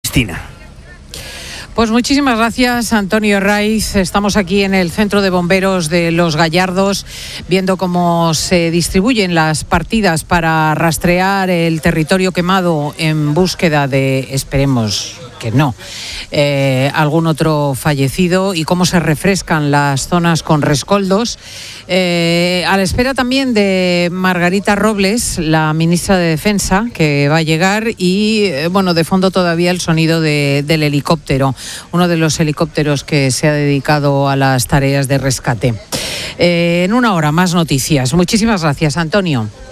Cristina. Pues muchísimas gracias, Antonio Raiz. Estamos aquí en el Centro de Bomberos de Los Gallardos, viendo cómo se distribuyen las partidas para rastrear el territorio quemado en búsqueda de, esperemos que no, algún otro fallecido, y cómo se refrescan las zonas con rescoldos. A la espera también de Margarita Robles, la ministra de Defensa, que va a llegar, y bueno, de fondo todavía el sonido del helicóptero, uno de los helicópteros que se ha dedicado a las tareas de rescate. En una hora más noticias. Muchísimas gracias, Antonio.